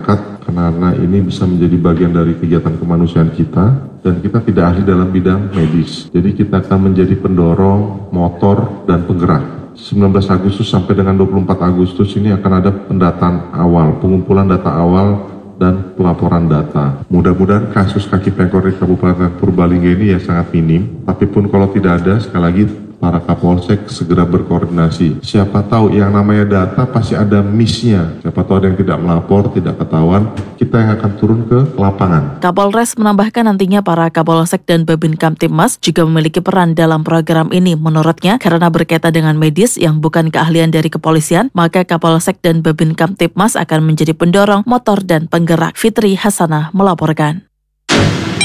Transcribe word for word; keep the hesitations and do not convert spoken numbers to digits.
masyarakat karena ini bisa menjadi bagian dari kegiatan kemanusiaan kita dan kita tidak ahli dalam bidang medis. Jadi kita akan menjadi pendorong, motor, dan penggerak. sembilan belas Agustus sampai dengan dua puluh empat Agustus ini akan ada pendataan awal, pengumpulan data awal dan pelaporan data. Mudah-mudahan kasus kaki pengkor di Kabupaten Purbalingga ini ya sangat minim. Tapi pun kalau tidak ada, sekali lagi para Kapolsek segera berkoordinasi. Siapa tahu yang namanya data pasti ada miss-nya. Siapa tahu ada yang tidak melapor, tidak ketahuan, kita yang akan turun ke lapangan. Kapolres menambahkan nantinya para Kapolsek dan Babin Kamtibmas juga memiliki peran dalam program ini. Menurutnya, karena berkaitan dengan medis yang bukan keahlian dari kepolisian, maka Kapolsek dan Babin Kamtibmas akan menjadi pendorong, motor, dan penggerak. Fitri Hasanah melaporkan.